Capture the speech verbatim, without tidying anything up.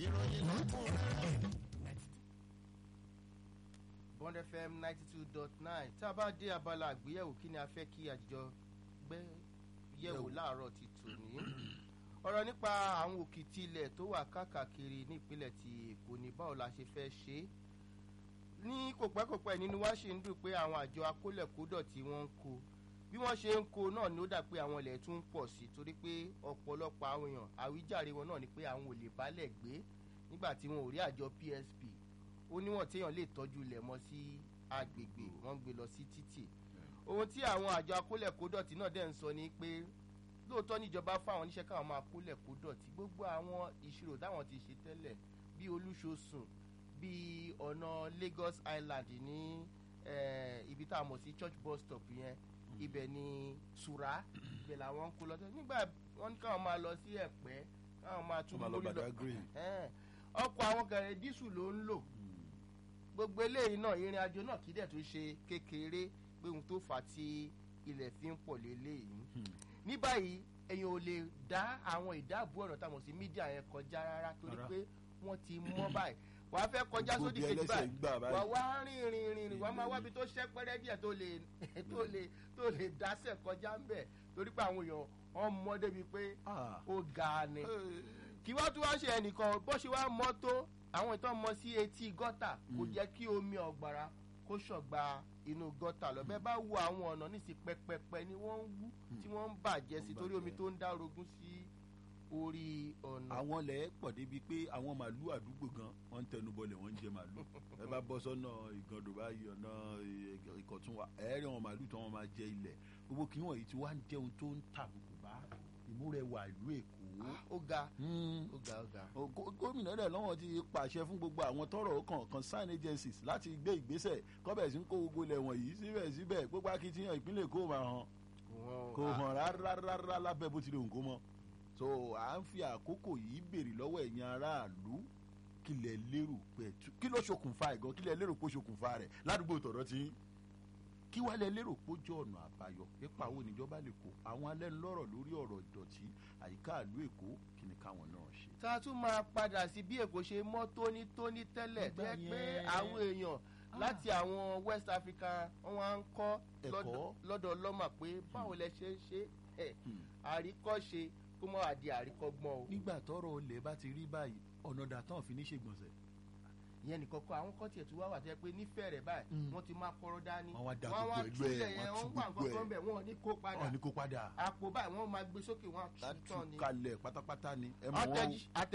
Bond F M ninety two dot nine tá a bá dé abala àgbéyẹ̀wò kí ni a fẹ́ kí àjọ gbé yẹ̀wò láàárọ̀ ti tòní ọ̀rọ̀ nípa àwọn òkìtì ilẹ̀ tó wà káàkiri nípínlẹ̀ ti Èkó ní báwo la ṣe fẹ́ ṣe é ní kòpẹ́kòpẹ́ nínú wa ṣe ń dùn pé àwọn àjọ akólẹ̀kódọ̀ tí wọ́n ń kó bí wọ́n ṣe ń kó náà ni ó dà pé àwọn ilẹ̀ tún ń pọ̀ sí torí pé ọ̀pọ̀lọpọ̀ àwọn èèyàn àwíjàre wọn náà ni pé àwọn ò lè bálẹ̀ gbé nígbà tí wọn ò rí àjọ P S P ó níwọ̀n téèyàn lè tọ́jú ilẹ̀ mọ́ sí agbègbè wọ́n ń gbé lọ sí títì ohun tí àwọn àjọ akólẹ̀kódọ̀tì náà dẹ̀ ń sọ ni pé lóòótọ́ níjọba fáwọn oníṣẹ́ káwọn máa kólẹ̀kódọ̀tì gbogbo àwọn ìṣirò táwọn ti ṣe tẹ́lẹ̀ bí Olúṣosùn bí ọ̀nà Lagos Island ní ibi tá a mọ̀ sí church bus stop yẹn ibẹ̀ ni Sura ibẹ̀ làwọn ń kó lọ nígbà wọ́n ní káwọn máa lọ sí Ẹ̀pẹ́ káwọn máa tún lórí lọ ọkọ̀ àwọn kẹrẹ dísù ló ń lò gbogbo eléyìí náà ìrìn àjò náà kì í dẹ̀ tó ṣe kékeré pé ohun tó fà á tí ilẹ̀ fi ń pọ̀ léléyìí ní báyìí èèyàn ò lè dá àwọn ìdáàbò ọ̀nà táwọn sí mídíà yẹn kọjá rárá torí pé wọ́n ti mọ́ báyìí wàá fẹ́ kọjá sódì kejì báyìí wàá wá rìn rìn rìn rìn wàá máa wábi tó ṣẹ́ pẹ́rẹ́ díẹ̀ tó lè tó lè tó lè dásẹ̀ kọjá ń bẹ̀ torí pé àwọn èèyàn wọ́n mọ́ débi pé ó ga ni kí wọ́n tún wá ṣe ẹnìkan bó ṣe wá mọ́ tó àwọn ìtàn mọ́ sí etí gọ́tà kò jẹ́ kí omi ọ̀gbàrá kó ṣọ̀gba inú gọ́tà lọ bẹ́ẹ̀ bá wo àwọn ọ̀nà nísì pẹpẹpẹ ni wọ́n ń wú tí wọ́n ń bàjẹ́ sí torí omi tó ń dá orogún sí orí ọ̀nà. àwọn ilẹ̀ pọ̀ débi pé àwọn màálù àdúgbò gan wọ́n ń tẹnu bọlẹ̀ wọ́n ń jẹ màálù ẹ bá bọ́ sọ́nà ìgàndò báyìí ọ̀nà ìkọ̀tún wa ẹ̀ẹ́rì àwọn màálù tí wọ́n máa jẹ ilẹ̀ gbogbo kí wọ́n yìí ti wá ń jẹun tó ń tàbùkù bá ìmúrẹwà ìlú Èkó ó ga ó ga ó ga. gómìnà rẹ̀ lọ́wọ́ ti pàṣẹ fún gbogbo àwọn tọ́rọ̀ kan concern agencies láti gbé ìgbésẹ̀ kọ́bẹ̀ sí ń kó gbogbo ilẹ̀ wọ̀nyí síbẹ̀síbẹ̀ gbogbo akitiyan ìpínlẹ̀ Èkó máa hàn kò hàn rárá lábẹ́ bó ti lè hùn kó mọ́ so à ń fi àkókò yìí béèrè lọ́wọ́ ẹ̀yin aráàlú kí lẹ lérò pé kí ló ṣokùnfà ẹ̀gán kí lẹ lérò pé ṣokùnfà rẹ̀ ládùúgbò tọ̀rọ̀ tí kí wàá lẹ lérò pé ó jẹ́ ọ̀nà àbáyọ nípa àwọn oníjọba lè kó àwọn alẹ́ ńlọ́rọ̀ lórí ọ̀rọ̀ ìdọ̀tí àyíká ìlú Èkó kí ni káwọn náà ṣe. tá a tún máa padà sí bí Èkó ṣe mọ́ tónítóní tẹ́lẹ̀ jẹ́ pé àwọn èèyàn láti àwọn West Africa wọ́n á ń kọ́ lọ́dọ̀ lọ́mà pé báwo lẹ ṣe ń ṣe àríkọ́ṣe kó mọ́ àdí àríkọ́gbọ́n o. nígbà tọ́rọ̀ olè bá ti rí báyìí ọ̀nà dàtàn fi ní ṣègbọ̀nsẹ̀ ìyẹn nìkan kọ àwọn kọ́tì ẹ̀tún wá wà tẹ́ pé nífẹ̀ẹ́ rẹ̀ báyìí wọ́n ti máa kọ́rọ́ dání wọ́n wá da gbogbo ẹlú ẹ̀ wọ́n tún gbogbo ẹ̀ wọ́n ní kó padà wọ́n ní kó padà àpò báyìí wọ́n máa gbé sókè wọ́n á tún tán ni. kalẹ̀ pátápátá ni ẹ mọ̀ wọ́n.